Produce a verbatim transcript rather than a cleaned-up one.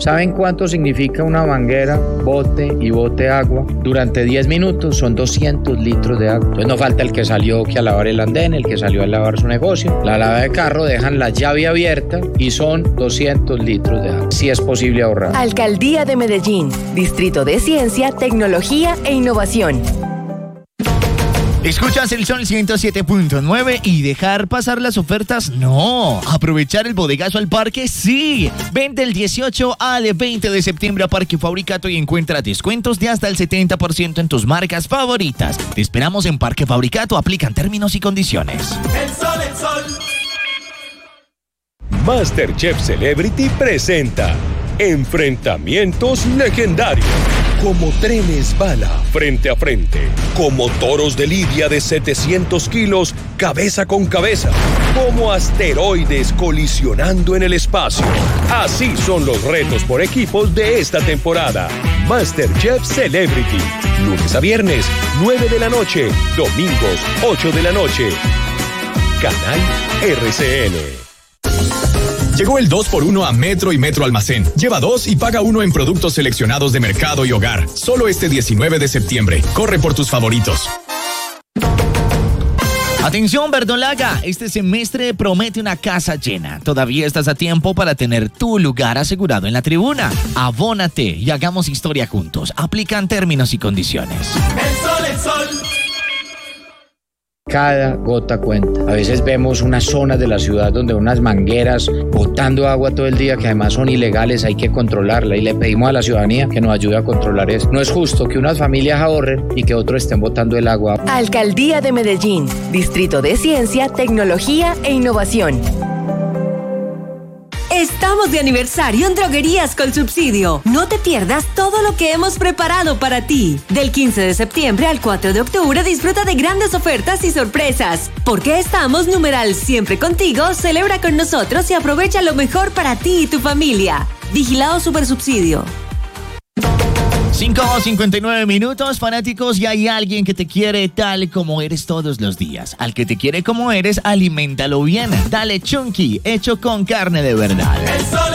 ¿Saben cuánto significa una manguera, bote y bote agua? Durante diez minutos son doscientos litros de agua. Entonces no falta el que salió que a lavar el andén, el que salió a lavar su negocio. La lavada de carro dejan la llave abierta y son doscientos litros de agua. Si es posible ahorrar. Alcaldía de Medellín, Distrito de Ciencia, Tecnología e Innovación. ¿Escuchas el Sol ciento siete punto nueve y dejar pasar las ofertas? No. ¿Aprovechar el bodegazo al parque? Sí. Ven del dieciocho al veinte de septiembre a Parque Fabricato y encuentra descuentos de hasta el setenta por ciento en tus marcas favoritas. Te esperamos en Parque Fabricato. Aplican términos y condiciones. El sol, el sol. MasterChef Celebrity presenta Enfrentamientos Legendarios. Como trenes bala frente a frente, como toros de lidia de setecientos kilos cabeza con cabeza, como asteroides colisionando en el espacio. Así son los retos por equipos de esta temporada. MasterChef Celebrity, lunes a viernes, nueve de la noche, domingos, ocho de la noche. Canal R C N. Llegó el dos por uno a Metro y Metro Almacén. Lleva dos y paga uno en productos seleccionados de mercado y hogar. Solo este diecinueve de septiembre. Corre por tus favoritos. Atención, verdolaga, este semestre promete una casa llena. Todavía estás a tiempo para tener tu lugar asegurado en la tribuna. Abónate y hagamos historia juntos. Aplican términos y condiciones. El sol, el sol. Cada gota cuenta. A veces vemos unas zonas de la ciudad donde unas mangueras botando agua todo el día que además son ilegales, hay que controlarla y le pedimos a la ciudadanía que nos ayude a controlar eso. No es justo que unas familias ahorren y que otros estén botando el agua. Alcaldía de Medellín, Distrito de Ciencia, Tecnología e Innovación. Estamos de aniversario en Droguerías con Subsidio. No te pierdas todo lo que hemos preparado para ti. Del quince de septiembre al cuatro de octubre disfruta de grandes ofertas y sorpresas. Porque estamos numeral siempre contigo, celebra con nosotros y aprovecha lo mejor para ti y tu familia. Vigilado Supersubsidio. cinco cincuenta y nueve minutos, fanáticos, y hay alguien que te quiere tal como eres todos los días. Al que te quiere como eres, aliméntalo bien. Dale Chunky, hecho con carne de verdad.